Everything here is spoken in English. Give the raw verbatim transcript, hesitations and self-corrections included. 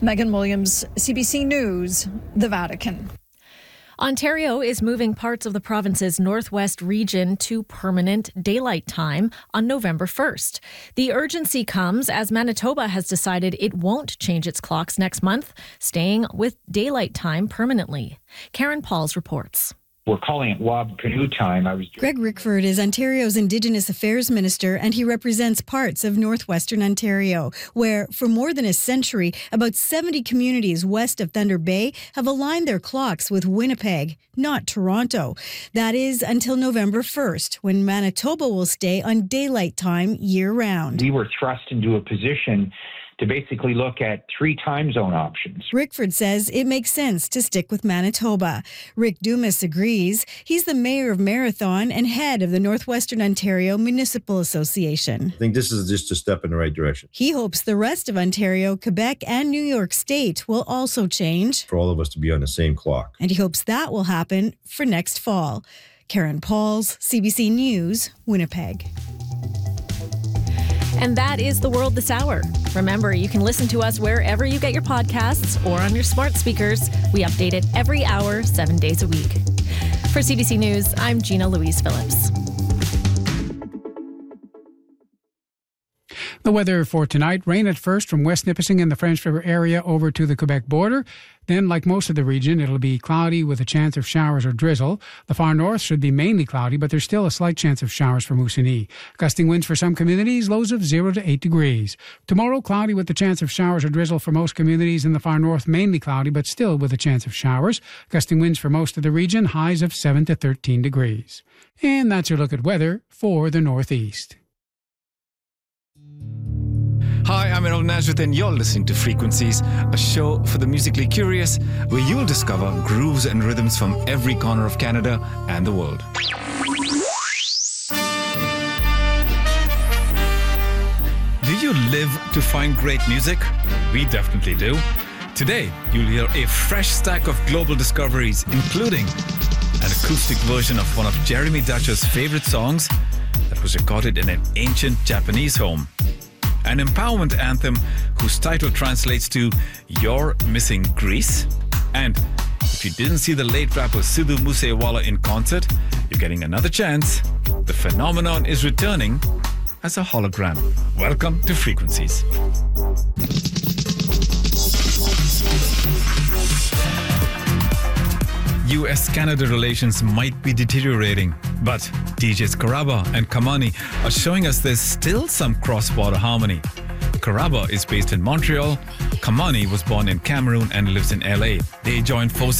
Megan Williams, C B C News, the Vatican. Ontario is moving parts of the province's northwest region to permanent daylight time on November first. The urgency comes as Manitoba has decided it won't change its clocks next month, staying with daylight time permanently. Karen Pauls reports. We're calling it Wob Canoe Time. I was Greg Rickford is Ontario's Indigenous Affairs Minister, and he represents parts of northwestern Ontario, where for more than a century, about seventy communities west of Thunder Bay have aligned their clocks with Winnipeg, not Toronto. That is until November first, when Manitoba will stay on daylight time year-round. We were thrust into a position to basically look at three time zone options. Rickford says it makes sense to stick with Manitoba. Rick Dumas agrees. He's the mayor of Marathon and head of the Northwestern Ontario Municipal Association. I think this is just a step in the right direction. He hopes the rest of Ontario, Quebec, and New York State will also change. For all of us to be on the same clock. And he hopes that will happen for next fall. Karen Pauls, C B C News, Winnipeg. And that is The World This Hour. Remember, you can listen to us wherever you get your podcasts or on your smart speakers. We update it every hour, seven days a week. For C B C News, I'm Gina Louise Phillips. The weather for tonight, rain at first from West Nipissing and the French River area over to the Quebec border. Then, like most of the region, it'll be cloudy with a chance of showers or drizzle. The far north should be mainly cloudy, but there's still a slight chance of showers for Moosonee. Gusting winds for some communities, lows of zero to eight degrees. Tomorrow, cloudy with the chance of showers or drizzle for most communities. In the far north, mainly cloudy, but still with a chance of showers. Gusting winds for most of the region, highs of seven to thirteen degrees. And that's your look at weather for the Northeast. Hi, I'm Errol Nazareth and you're listening to Frequencies, a show for the musically curious where you'll discover grooves and rhythms from every corner of Canada and the world. Do you live to find great music? We definitely do. Today, you'll hear a fresh stack of global discoveries, including an acoustic version of one of Jeremy Dutcher's favorite songs that was recorded in an ancient Japanese home. An empowerment anthem whose title translates to You're Missing Greece. And if you didn't see the late rapper Sidhu Moosewala in concert, you're getting another chance. The phenomenon is returning as a hologram. Welcome to Frequencies. U S Canada relations might be deteriorating, but D Js Karaba and Kamani are showing us there's still some cross-border harmony. Karaba is based in Montreal. Kamani was born in Cameroon and lives in L A. They joined forces